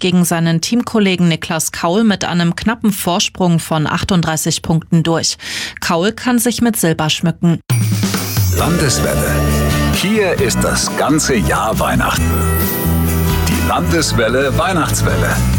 gegen seinen Teamkollegen Niklas Kaul mit einem knappen Vorsprung von 38 Punkten durch. Kaul kann sich mit Silber schmücken. Landeswelle. Hier ist das ganze Jahr Weihnachten. Die Landeswelle Weihnachtswelle.